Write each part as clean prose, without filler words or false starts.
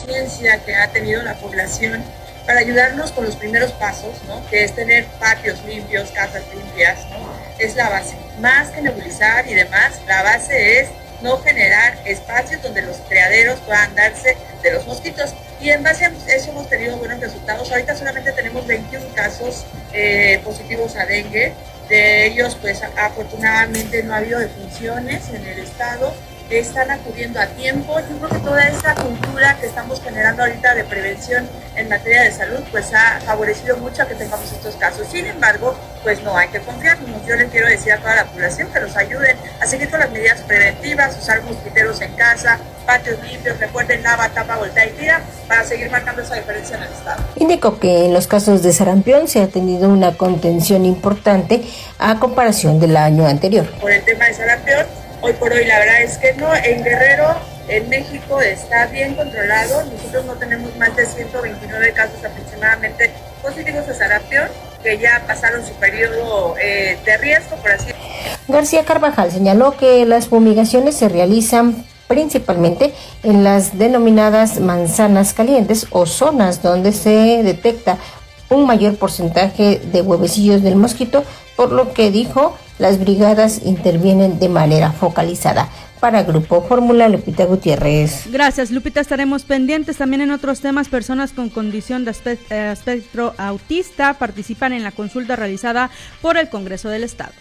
conciencia que ha tenido la población para ayudarnos con los primeros pasos, ¿no? Que es tener patios limpios, casas limpias, ¿no? Es la base. Más que nebulizar y demás, la base es no generar espacios donde los criaderos puedan darse de los mosquitos. Y en base a eso hemos tenido buenos resultados. Ahorita solamente tenemos 21 casos positivos a dengue. De ellos, pues afortunadamente no ha habido defunciones en el estado. Están acudiendo a tiempo. Yo creo que toda esta cultura que estamos generando ahorita de prevención en materia de salud, pues ha favorecido mucho a que tengamos estos casos. Sin embargo, pues no hay que confiarnos. Yo les quiero decir a toda la población que nos ayuden a seguir con las medidas preventivas, usar mosquiteros en casa, patios limpios, recuerden, lava, tapa, voltea y tira, para seguir marcando esa diferencia en el estado. Indicó que en los casos de sarampión se ha tenido una contención importante a comparación del año anterior. Por el tema de sarampión, hoy por hoy la verdad es que no. En Guerrero, en México, está bien controlado. Nosotros no tenemos más de 129 casos aproximadamente positivos de sarampión que ya pasaron su periodo de riesgo, por así decirlo. García Carvajal señaló que las fumigaciones se realizan principalmente en las denominadas manzanas calientes o zonas donde se detecta un mayor porcentaje de huevecillos del mosquito, por lo que dijo, las brigadas intervienen de manera focalizada. Para Grupo Fórmula, Lupita Gutiérrez. Gracias, Lupita. Estaremos pendientes también en otros temas. Personas con condición de espectro autista participan en la consulta realizada por el Congreso del Estado.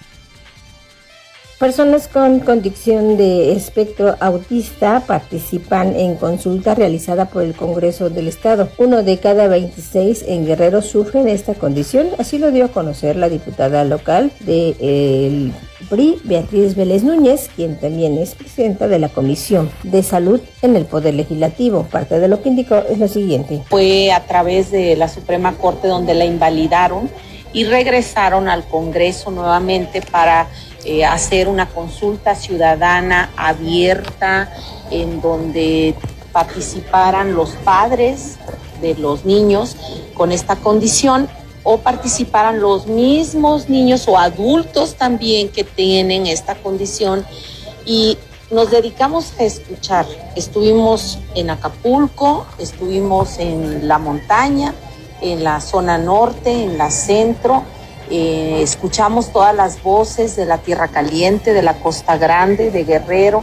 Personas con condición de espectro autista participan en consulta realizada por el Congreso del Estado. 1 de cada 26 en Guerrero sufren esta condición, así lo dio a conocer la diputada local del PRI, Beatriz Vélez Núñez, quien también es presidenta de la Comisión de Salud en el Poder Legislativo. Parte de lo que indicó es lo siguiente. Fue a través de la Suprema Corte donde la invalidaron y regresaron al Congreso nuevamente para hacer una consulta ciudadana abierta en donde participaran los padres de los niños con esta condición o participaran los mismos niños o adultos también que tienen esta condición, y nos dedicamos a escuchar. Estuvimos en Acapulco, estuvimos en la montaña, en la zona norte, en la centro. Escuchamos todas las voces de la Tierra Caliente, de la Costa Grande, de Guerrero,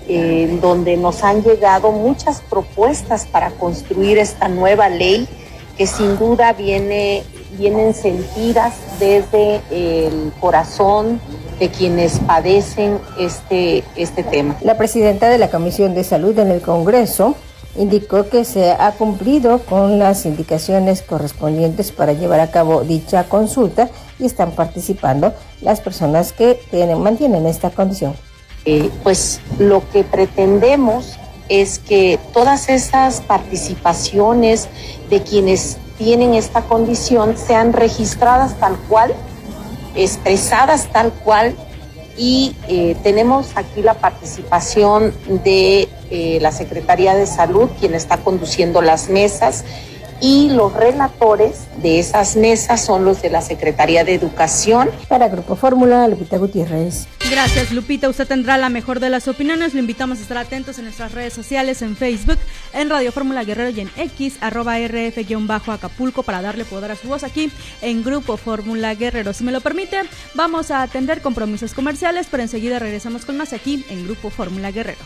donde nos han llegado muchas propuestas para construir esta nueva ley que sin duda vienen sentidas desde el corazón de quienes padecen este tema. La presidenta de la Comisión de Salud en el Congreso indicó que se ha cumplido con las indicaciones correspondientes para llevar a cabo dicha consulta y están participando las personas que mantienen esta condición. Pues lo que pretendemos es que todas esas participaciones de quienes tienen esta condición sean registradas tal cual, expresadas tal cual, y tenemos aquí la participación de la Secretaría de Salud, quien está conduciendo las mesas, y los relatores de esas mesas son los de la Secretaría de Educación. Para Grupo Fórmula, Lupita Gutiérrez. Gracias, Lupita. Usted tendrá la mejor de las opiniones. Lo invitamos a estar atentos en nuestras redes sociales, en Facebook, en Radio Fórmula Guerrero y en X, @RF_Acapulco, para darle poder a su voz aquí en Grupo Fórmula Guerrero. Si me lo permite, vamos a atender compromisos comerciales, pero enseguida regresamos con más aquí en Grupo Fórmula Guerrero.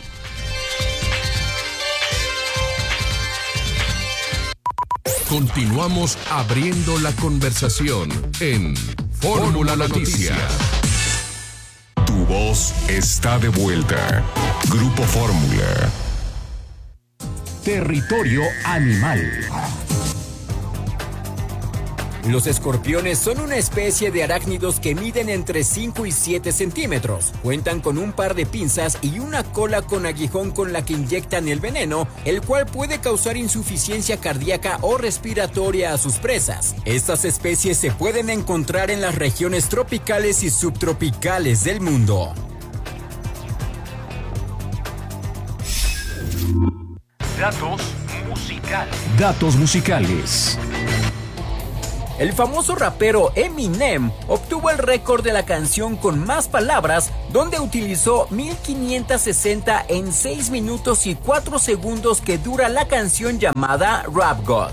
Continuamos abriendo la conversación en Fórmula Noticias. Tu voz está de vuelta. Grupo Fórmula. Territorio animal. Los escorpiones son una especie de arácnidos que miden entre 5 y 7 centímetros. Cuentan con un par de pinzas y una cola con aguijón con la que inyectan el veneno, el cual puede causar insuficiencia cardíaca o respiratoria a sus presas. Estas especies se pueden encontrar en las regiones tropicales y subtropicales del mundo. Datos musicales. El famoso rapero Eminem obtuvo el récord de la canción con más palabras, donde utilizó 1560 en 6 minutos y 4 segundos que dura la canción llamada Rap God.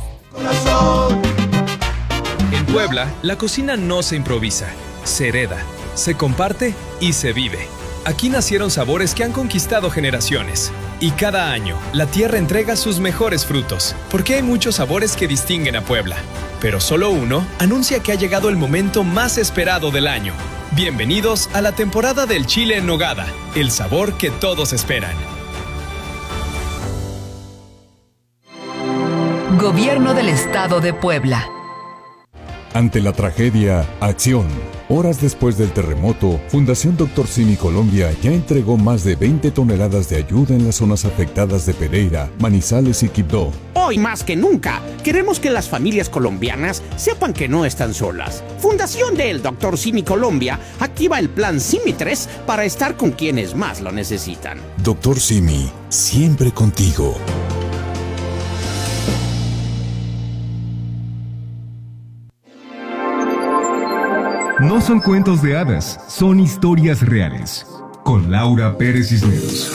En Puebla, la cocina no se improvisa, se hereda, se comparte y se vive. Aquí nacieron sabores que han conquistado generaciones. Y cada año, la tierra entrega sus mejores frutos, porque hay muchos sabores que distinguen a Puebla. Pero solo uno anuncia que ha llegado el momento más esperado del año. Bienvenidos a la temporada del chile en nogada, el sabor que todos esperan. Gobierno del Estado de Puebla. Ante la tragedia, acción. Horas después del terremoto, Fundación Dr. Simi Colombia ya entregó más de 20 toneladas de ayuda en las zonas afectadas de Pereira, Manizales y Quibdó. Hoy más que nunca, queremos que las familias colombianas sepan que no están solas. Fundación del Dr. Simi Colombia activa el plan Simi 3 para estar con quienes más lo necesitan. Dr. Simi, siempre contigo. No son cuentos de hadas, son historias reales. Con Laura Pérez Cisneros.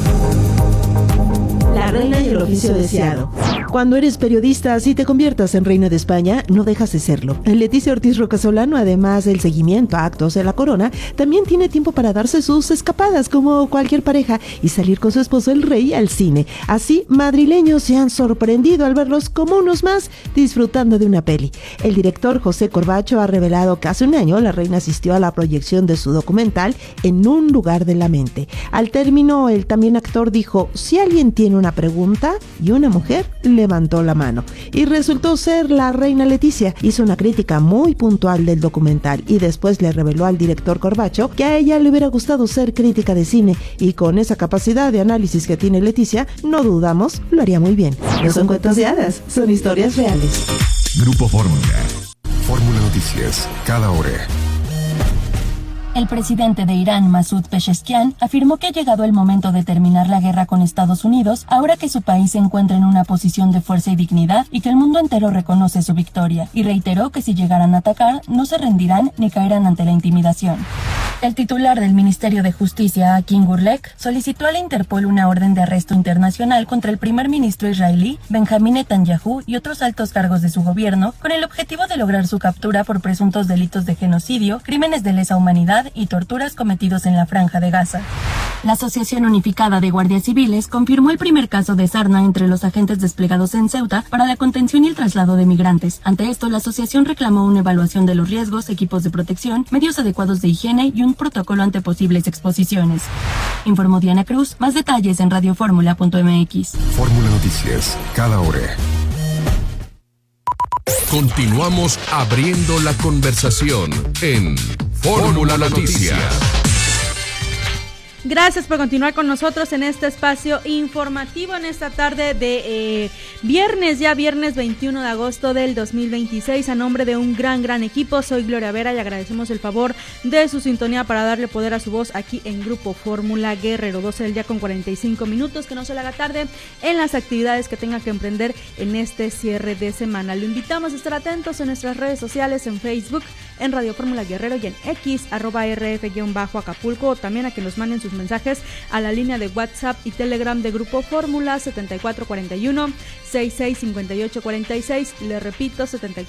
La reina y el oficio deseado. Cuando eres periodista, si te conviertas en reina de España, no dejas de serlo. Leticia Ortiz Rocasolano, además del seguimiento a actos de la corona, también tiene tiempo para darse sus escapadas como cualquier pareja y salir con su esposo el rey al cine. Así, madrileños se han sorprendido al verlos como unos más disfrutando de una peli. El director José Corbacho ha revelado que hace un año la reina asistió a la proyección de su documental En un lugar de la mente. Al término, el también actor dijo: si alguien tiene una pregunta, y una mujer levantó la mano. Y resultó ser la reina Leticia. Hizo una crítica muy puntual del documental y después le reveló al director Corbacho que a ella le hubiera gustado ser crítica de cine, y con esa capacidad de análisis que tiene Leticia, no dudamos, lo haría muy bien. No son cuentos de hadas, son historias reales. Grupo Fórmula. Fórmula Noticias, cada hora. El presidente de Irán, Masoud Pezeshkian, afirmó que ha llegado el momento de terminar la guerra con Estados Unidos, ahora que su país se encuentra en una posición de fuerza y dignidad y que el mundo entero reconoce su victoria, y reiteró que si llegaran a atacar, no se rendirán ni caerán ante la intimidación. El titular del Ministerio de Justicia, Akin Gurlek, solicitó a la Interpol una orden de arresto internacional contra el primer ministro israelí, Benjamín Netanyahu, y otros altos cargos de su gobierno, con el objetivo de lograr su captura por presuntos delitos de genocidio, crímenes de lesa humanidad y torturas cometidos en la Franja de Gaza. La Asociación Unificada de Guardias Civiles confirmó el primer caso de sarna entre los agentes desplegados en Ceuta para la contención y el traslado de migrantes. Ante esto, la asociación reclamó una evaluación de los riesgos, equipos de protección, medios adecuados de higiene y un protocolo ante posibles exposiciones. Informó Diana Cruz. Más detalles en radioformula.mx. Fórmula Noticias, cada hora. Continuamos abriendo la conversación en Fórmula Noticias. Gracias por continuar con nosotros en este espacio informativo en esta tarde de viernes 21 de agosto del 2026. A nombre de un gran equipo, soy Gloria Vera y agradecemos el favor de su sintonía para darle poder a su voz aquí en Grupo Fórmula Guerrero. 12 del día con 45 minutos, que no se le haga tarde en las actividades que tenga que emprender en este cierre de semana. Lo invitamos a estar atentos en nuestras redes sociales, en Facebook, en Radio Fórmula Guerrero y en X, @RF-Acapulco, o también a que nos manden sus mensajes a la línea de WhatsApp y Telegram de Grupo Fórmula 7441-665846. Le repito,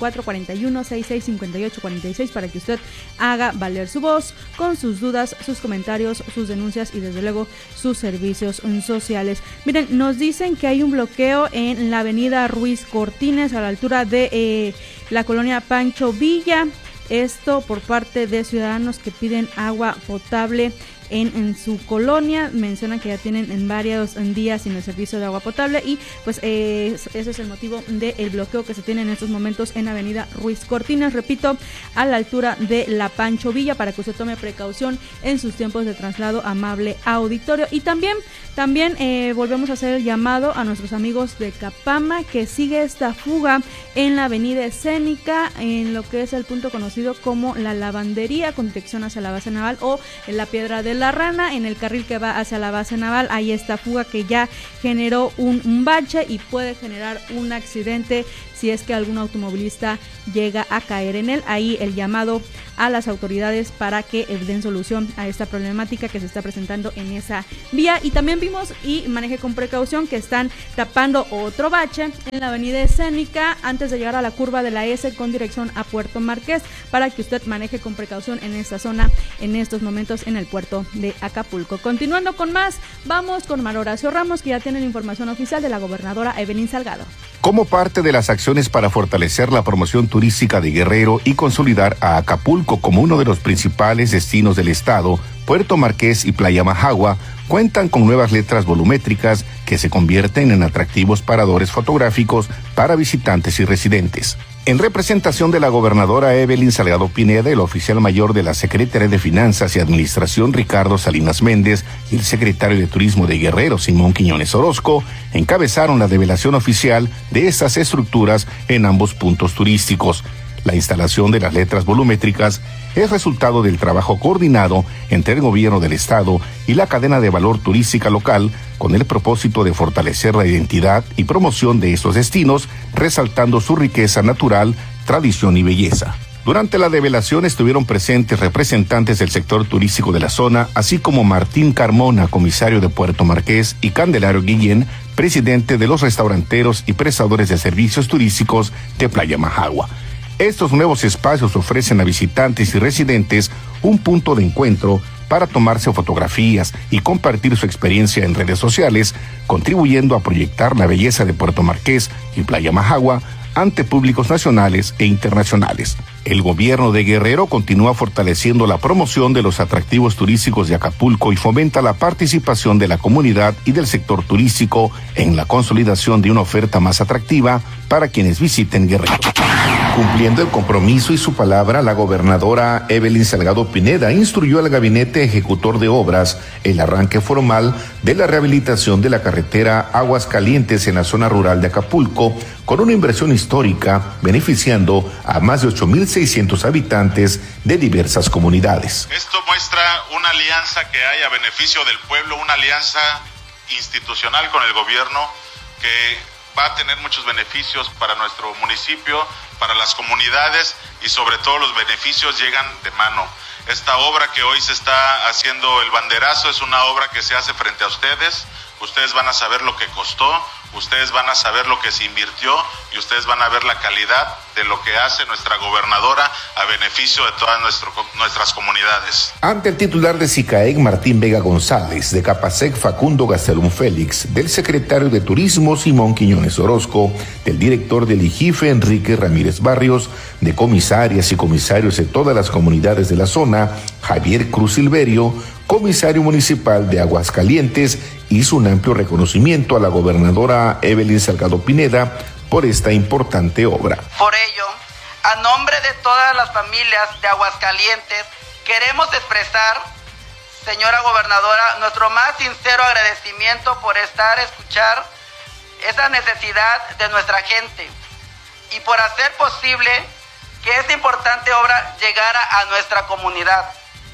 7441-665846 para que usted haga valer su voz con sus dudas, sus comentarios, sus denuncias y desde luego sus servicios sociales. Miren, nos dicen que hay un bloqueo en la avenida Ruiz Cortines a la altura de la colonia Pancho Villa. Esto por parte de ciudadanos que piden agua potable en su colonia. Mencionan que ya tienen en varios días sin el servicio de agua potable y pues ese es el motivo del bloqueo que se tiene en estos momentos en avenida Ruiz Cortines, repito, a la altura de la Pancho Villa, para que usted tome precaución en sus tiempos de traslado, amable auditorio. Y también volvemos a hacer el llamado a nuestros amigos de Capama, que sigue esta fuga en la avenida Escénica, en lo que es el punto conocido como la Lavandería, con dirección hacia la base naval o en la Piedra del La Rana, en el carril que va hacia la base naval. Hay esta fuga que ya generó un bache y puede generar un accidente si es que algún automovilista llega a caer en él. Ahí el llamado a las autoridades para que den solución a esta problemática que se está presentando en esa vía. Y también vimos, y maneje con precaución, que están tapando otro bache en la avenida Escénica antes de llegar a la curva de la S con dirección a Puerto Marqués, para que usted maneje con precaución en esta zona en estos momentos en el puerto de Acapulco. Continuando con más, vamos con Mar Horacio Ramos, que ya tiene la información oficial de la gobernadora Evelyn Salgado. Como parte de las acciones para fortalecer la promoción turística de Guerrero y consolidar a Acapulco como uno de los principales destinos del estado, Puerto Marqués y Playa Majagua cuentan con nuevas letras volumétricas que se convierten en atractivos paradores fotográficos para visitantes y residentes. En representación de la gobernadora Evelyn Salgado Pineda, el oficial mayor de la Secretaría de Finanzas y Administración Ricardo Salinas Méndez y el secretario de Turismo de Guerrero Simón Quiñones Orozco encabezaron la develación oficial de estas estructuras en ambos puntos turísticos. La instalación de las letras volumétricas es resultado del trabajo coordinado entre el gobierno del estado y la cadena de valor turística local, con el propósito de fortalecer la identidad y promoción de estos destinos, resaltando su riqueza natural, tradición y belleza. Durante la develación estuvieron presentes representantes del sector turístico de la zona, así como Martín Carmona, comisario de Puerto Marqués, y Candelario Guillén, presidente de los restauranteros y prestadores de servicios turísticos de Playa Majagua. Estos nuevos espacios ofrecen a visitantes y residentes un punto de encuentro para tomarse fotografías y compartir su experiencia en redes sociales, contribuyendo a proyectar la belleza de Puerto Marqués y Playa Majagua ante públicos nacionales e internacionales. El gobierno de Guerrero continúa fortaleciendo la promoción de los atractivos turísticos de Acapulco y fomenta la participación de la comunidad y del sector turístico en la consolidación de una oferta más atractiva para quienes visiten Guerrero. Cumpliendo el compromiso y su palabra, la gobernadora Evelyn Salgado Pineda instruyó al gabinete ejecutor de obras el arranque formal de la rehabilitación de la carretera Aguascalientes en la zona rural de Acapulco, con una inversión histórica beneficiando a más de 8,600 habitantes de diversas comunidades. Esto muestra una alianza que hay a beneficio del pueblo, una alianza institucional con el gobierno que va a tener muchos beneficios para nuestro municipio, para las comunidades, y sobre todo los beneficios llegan de mano. Esta obra que hoy se está haciendo el banderazo es una obra que se hace frente a ustedes. Ustedes van a saber lo que costó, ustedes van a saber lo que se invirtió y ustedes van a ver la calidad de lo que hace nuestra gobernadora a beneficio de todas nuestras comunidades. Ante el titular de SICAEC, Martín Vega González, de Capasec, Facundo Gastelum Félix, del secretario de Turismo, Simón Quiñones Orozco, del director del IGIFE, Enrique Ramírez Barrios, de comisarias y comisarios de todas las comunidades de la zona, Javier Cruz Silverio, comisario municipal de Aguascalientes, hizo un amplio reconocimiento a la gobernadora Evelyn Salgado Pineda por esta importante obra. Por ello, a nombre de todas las familias de Aguascalientes, queremos expresar, señora gobernadora, nuestro más sincero agradecimiento por escuchar esa necesidad de nuestra gente y por hacer posible que esta importante obra llegara a nuestra comunidad.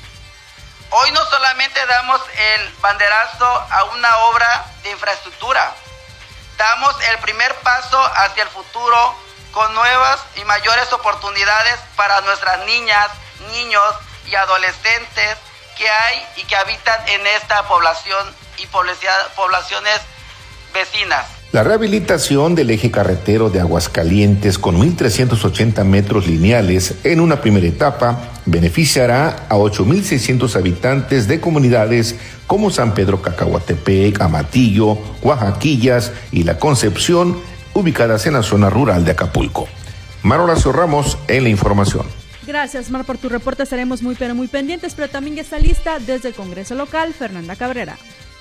Hoy no solamente damos el banderazo a una obra de infraestructura, damos el primer paso hacia el futuro con nuevas y mayores oportunidades para nuestras niñas, niños y adolescentes que hay y que habitan en esta población y poblaciones vecinas. La rehabilitación del eje carretero de Aguascalientes con 1,380 metros lineales en una primera etapa beneficiará a 8,600 habitantes de comunidades como San Pedro Cacahuatepec, Amatillo, Oaxaquillas y La Concepción, ubicadas en la zona rural de Acapulco. Mar Horacio Ramos en la información. Gracias, Mar, por tu reporte. Estaremos muy pendientes, pero también ya está lista desde el Congreso local Fernanda Cabrera.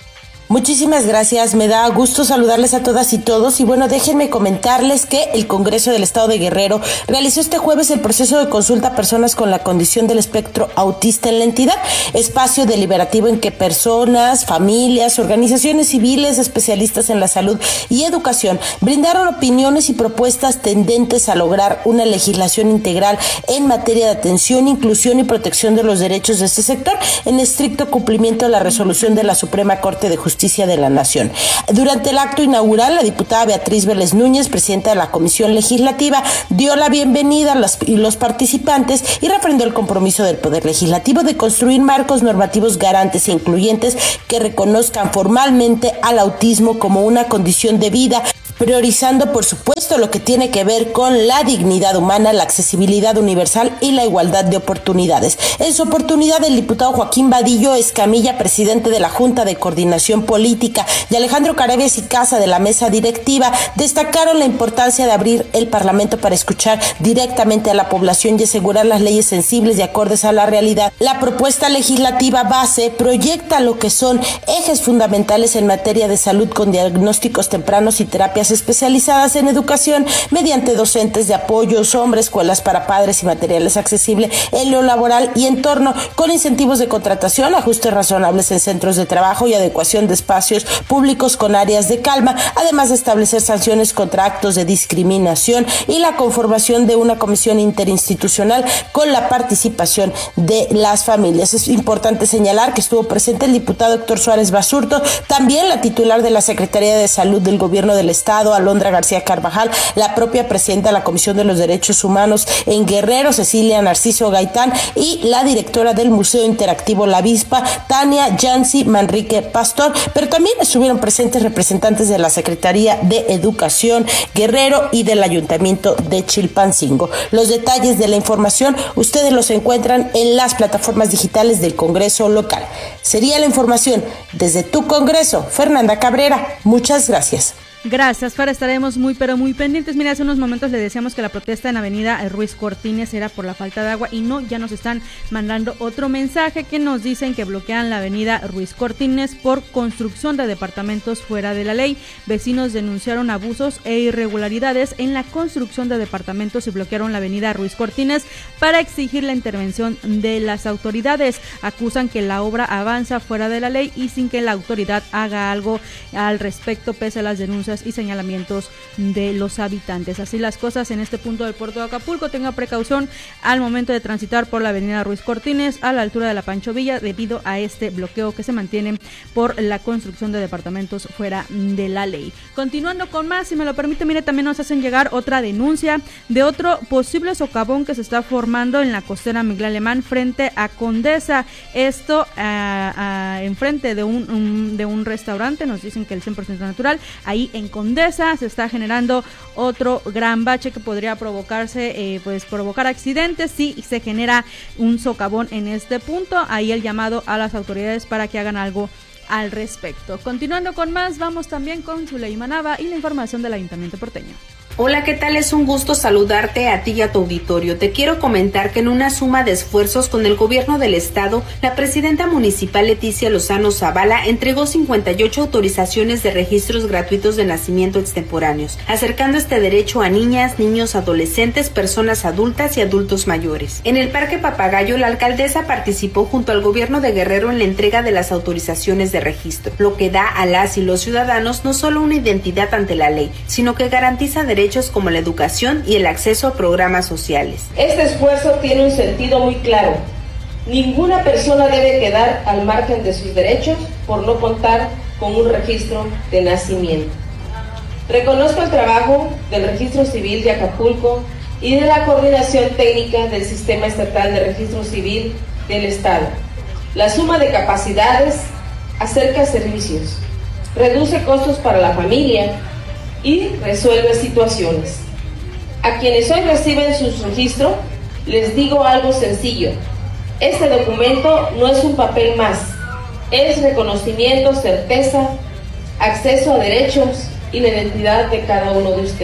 Muchísimas gracias, me da gusto saludarles a todas y todos y bueno, déjenme comentarles que el Congreso del Estado de Guerrero realizó este jueves el proceso de consulta a personas con la condición del espectro autista en la entidad, espacio deliberativo en que personas, familias, organizaciones civiles, especialistas en la salud y educación brindaron opiniones y propuestas tendentes a lograr una legislación integral en materia de atención, inclusión y protección de los derechos de este sector en estricto cumplimiento de la resolución de la Suprema Corte de Justicia de la Nación. Durante el acto inaugural, la diputada Beatriz Vélez Núñez, presidenta de la Comisión Legislativa, dio la bienvenida a los participantes y refrendó el compromiso del Poder Legislativo de construir marcos normativos garantes e incluyentes que reconozcan formalmente al autismo como una condición de vida, priorizando, por supuesto, lo que tiene que ver con la dignidad humana, la accesibilidad universal y la igualdad de oportunidades. En su oportunidad, el diputado Joaquín Vadillo Escamilla, presidente de la Junta de Coordinación Política, y Alejandro Carabias y Casa de la mesa directiva, destacaron la importancia de abrir el Parlamento para escuchar directamente a la población y asegurar las leyes sensibles y acordes a la realidad. La propuesta legislativa base proyecta lo que son ejes fundamentales en materia de salud con diagnósticos tempranos y terapias especializadas en educación mediante docentes de apoyo, sombra, escuelas para padres y materiales accesibles en lo laboral y entorno, con incentivos de contratación, ajustes razonables en centros de trabajo y adecuación de espacios públicos con áreas de calma, además de establecer sanciones contra actos de discriminación y la conformación de una comisión interinstitucional con la participación de las familias. Es importante señalar que estuvo presente el diputado Héctor Suárez Basurto, también la titular de la Secretaría de Salud del Gobierno del Estado, Alondra García Carvajal, la propia presidenta de la Comisión de los Derechos Humanos en Guerrero, Cecilia Narciso Gaitán, y la directora del Museo Interactivo La Avispa, Tania Yancy Manrique Pastor, pero también estuvieron presentes representantes de la Secretaría de Educación Guerrero y del Ayuntamiento de Chilpancingo. Los detalles de la información ustedes los encuentran en las plataformas digitales del Congreso local. Sería la información desde tu Congreso. Fernanda Cabrera, muchas gracias. Gracias, Fara, estaremos muy pendientes. Mira, hace unos momentos le decíamos que la protesta en Avenida Ruiz Cortines era por la falta de agua y no, ya nos están mandando otro mensaje que nos dicen que bloquean la Avenida Ruiz Cortines por construcción de departamentos fuera de la ley. Vecinos denunciaron abusos e irregularidades en la construcción de departamentos y bloquearon la Avenida Ruiz Cortines para exigir la intervención de las autoridades. Acusan que la obra avanza fuera de la ley y sin que la autoridad haga algo al respecto, pese a las denuncias y señalamientos de los habitantes. Así las cosas en este punto del puerto de Acapulco. Tenga precaución al momento de transitar por la avenida Ruiz Cortines a la altura de la Pancho Villa debido a este bloqueo que se mantiene por la construcción de departamentos fuera de la ley. Continuando con más, si me lo permite, mire, también nos hacen llegar otra denuncia de otro posible socavón que se está formando en la costera Miguel Alemán frente a Condesa. Esto enfrente de un restaurante, nos dicen que el 100% natural, ahí en Condesa se está generando otro gran bache que podría provocar accidentes si se genera un socavón en este punto. Ahí el llamado a las autoridades para que hagan algo al respecto. Continuando con más, vamos también con Zuleima Nava y la información del Ayuntamiento porteño. Hola, ¿qué tal? Es un gusto saludarte a ti y a tu auditorio. Te quiero comentar que en una suma de esfuerzos con el gobierno del estado, la presidenta municipal Leticia Lozano Zavala entregó 58 autorizaciones de registros gratuitos de nacimiento extemporáneos, acercando este derecho a niñas, niños, adolescentes, personas adultas y adultos mayores. En el Parque Papagayo, la alcaldesa participó junto al gobierno de Guerrero en la entrega de las autorizaciones de registro, lo que da a las y los ciudadanos no solo una identidad ante la ley, sino que garantiza derechos como la educación y el acceso a programas sociales. Este esfuerzo tiene un sentido muy claro. Ninguna persona debe quedar al margen de sus derechos por no contar con un registro de nacimiento. Reconozco el trabajo del Registro Civil de Acapulco y de la coordinación técnica del Sistema Estatal de Registro Civil del Estado. La suma de capacidades acerca servicios, reduce costos para la familia y resuelve situaciones. A quienes hoy reciben su registro, les digo algo sencillo. Este documento no es un papel más, es reconocimiento, certeza, acceso a derechos y la identidad de cada uno de ustedes.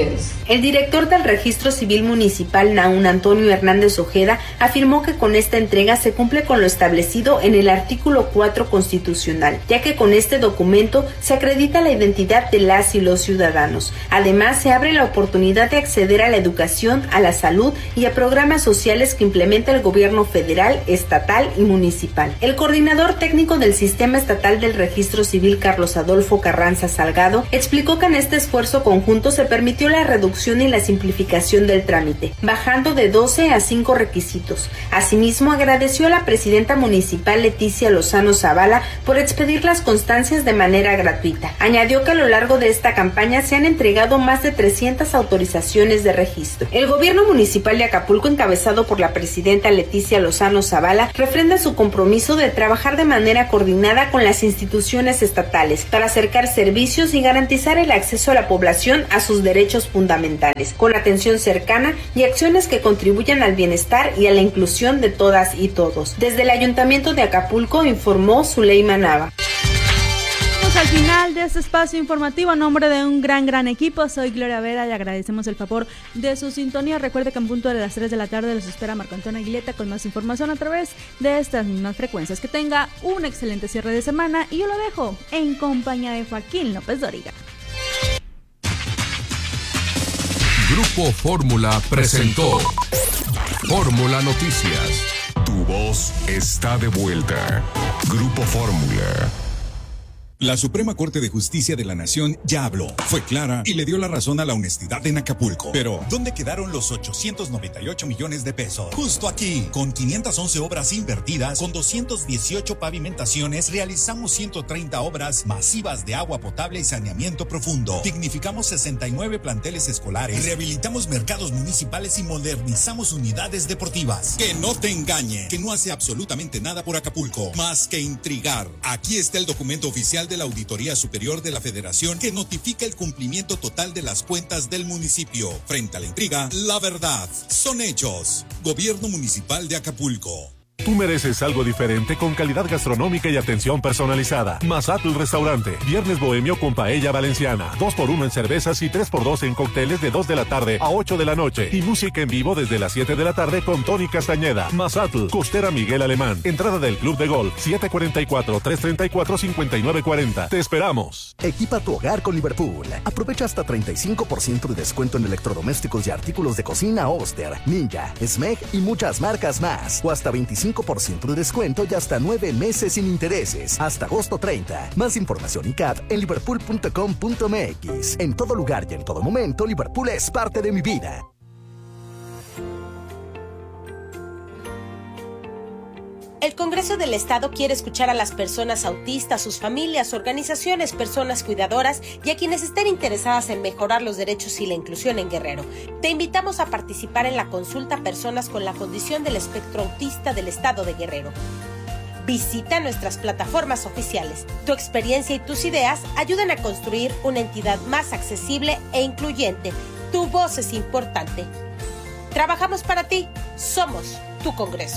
El director del Registro Civil Municipal, Naún Antonio Hernández Ojeda, afirmó que con esta entrega se cumple con lo establecido en el artículo 4 constitucional, ya que con este documento se acredita la identidad de las y los ciudadanos. Además, se abre la oportunidad de acceder a la educación, a la salud y a programas sociales que implementa el gobierno federal, estatal y municipal. El coordinador técnico del Sistema Estatal del Registro Civil, Carlos Adolfo Carranza Salgado, explicó que en este esfuerzo conjunto se permitió la reducción y la simplificación del trámite, bajando de 12 a 5 requisitos. Asimismo, agradeció a la presidenta municipal Leticia Lozano Zavala por expedir las constancias de manera gratuita. Añadió que a lo largo de esta campaña se han entregado más de 300 autorizaciones de registro. El gobierno municipal de Acapulco, encabezado por la presidenta Leticia Lozano Zavala, refrenda su compromiso de trabajar de manera coordinada con las instituciones estatales para acercar servicios y garantizar el acceso a la población a sus derechos fundamentales, con atención cercana y acciones que contribuyan al bienestar y a la inclusión de todas y todos. Desde el Ayuntamiento de Acapulco informó Zuleima Nava. Al final de este espacio informativo, a nombre de un gran equipo, soy Gloria Vera y agradecemos el favor de su sintonía. Recuerde que en punto de las 3 de la tarde los espera Marco Antonio Aguileta con más información a través de estas mismas frecuencias. Que tenga un excelente cierre de semana y yo lo dejo en compañía de Joaquín López Dóriga. Grupo Fórmula presentó Fórmula Noticias. Tu voz está de vuelta. Grupo Fórmula. La Suprema Corte de Justicia de la Nación ya habló, fue clara y le dio la razón a la honestidad en Acapulco. Pero, ¿dónde quedaron los 898 millones de pesos? Justo aquí, con 511 obras invertidas, con 218 pavimentaciones, realizamos 130 obras masivas de agua potable y saneamiento profundo. Dignificamos 69 planteles escolares, rehabilitamos mercados municipales y modernizamos unidades deportivas. Que no te engañe, que no hace absolutamente nada por Acapulco, más que intrigar. Aquí está el documento oficial de la Auditoría Superior de la Federación que notifica el cumplimiento total de las cuentas del municipio. Frente a la intriga, la verdad son hechos. Gobierno Municipal de Acapulco. Tú mereces algo diferente con calidad gastronómica y atención personalizada. Mazatl Restaurante. Viernes bohemio con paella valenciana. 2x1 en cervezas y 3x2 en cócteles de 2 de la tarde a 8 de la noche. Y música en vivo desde las 7 de la tarde con Tony Castañeda. Mazatl, Costera Miguel Alemán. Entrada del Club de Golf 744-334-5940. Te esperamos. Equipa tu hogar con Liverpool. Aprovecha hasta 35% de descuento en electrodomésticos y artículos de cocina Oster, Ninja, Smeg y muchas marcas más. O hasta 25% de descuento y hasta 9 meses sin intereses. Hasta agosto 30. Más información y CAT en liverpool.com.mx. En todo lugar y en todo momento, Liverpool es parte de mi vida. El Congreso del Estado quiere escuchar a las personas autistas, sus familias, organizaciones, personas cuidadoras y a quienes estén interesadas en mejorar los derechos y la inclusión en Guerrero. Te invitamos a participar en la consulta a personas con la condición del espectro autista del Estado de Guerrero. Visita nuestras plataformas oficiales. Tu experiencia y tus ideas ayudan a construir una entidad más accesible e incluyente. Tu voz es importante. Trabajamos para ti. Somos tu Congreso.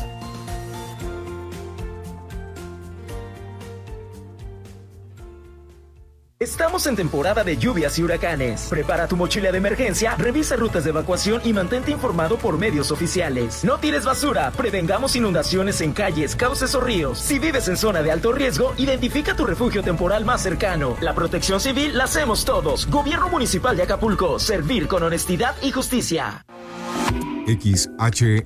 Estamos en temporada de lluvias y huracanes. Prepara tu mochila de emergencia, revisa rutas de evacuación y mantente informado por medios oficiales. No tires basura, prevengamos inundaciones en calles, cauces o ríos. Si vives en zona de alto riesgo, identifica tu refugio temporal más cercano. La protección civil la hacemos todos. Gobierno Municipal de Acapulco, servir con honestidad y justicia. XHAGR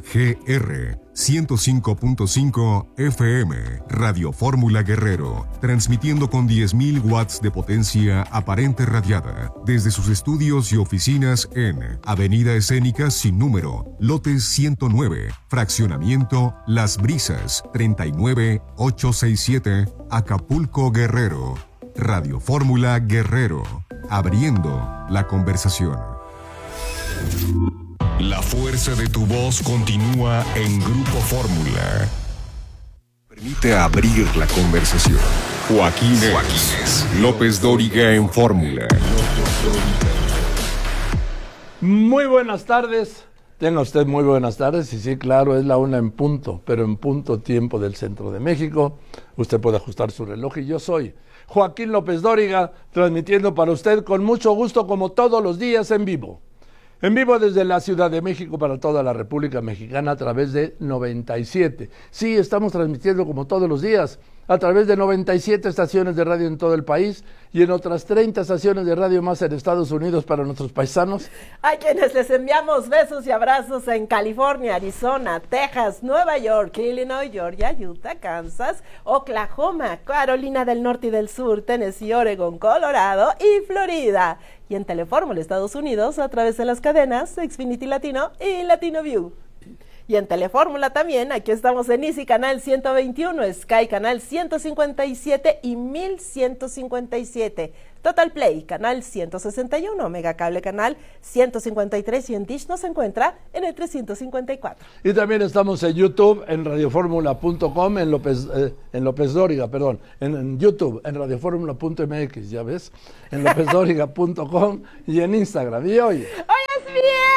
105.5 FM, Radio Fórmula Guerrero, transmitiendo con 10.000 watts de potencia aparente radiada, desde sus estudios y oficinas en Avenida Escénica sin número, lote 109, fraccionamiento Las Brisas, 39867, Acapulco, Guerrero. Radio Fórmula Guerrero, abriendo la conversación. La fuerza de tu voz continúa en Grupo Fórmula. Permite abrir la conversación. Joaquín López Dóriga en Fórmula. Muy buenas tardes. Tenga usted muy buenas tardes. Y sí, claro, es la 1 en punto, pero en punto tiempo del centro de México. Usted puede ajustar su reloj y yo soy Joaquín López Dóriga, transmitiendo para usted con mucho gusto como todos los días en vivo. En vivo desde la Ciudad de México para toda la República Mexicana a través de 97. Sí, estamos transmitiendo como todos los días a través de 97 estaciones de radio en todo el país y en otras 30 estaciones de radio más en Estados Unidos para nuestros paisanos. A quienes les enviamos besos y abrazos en California, Arizona, Texas, Nueva York, Illinois, Georgia, Utah, Kansas, Oklahoma, Carolina del Norte y del Sur, Tennessee, Oregon, Colorado y Florida. Y en Telefórmula, Estados Unidos, a través de las cadenas Xfinity Latino y Latino View. Y en Telefórmula también, aquí estamos en Easy Canal 121, Sky Canal 157 y 1157, Total Play Canal 161, Megacable Canal 153 y en Dish nos encuentra en el 354. Y también estamos en YouTube, en radioformula.com, en López Dóriga, perdón, en YouTube, en radioformula.mx, ya ves, en lopezdóriga.com y en Instagram. Y hoy es viernes.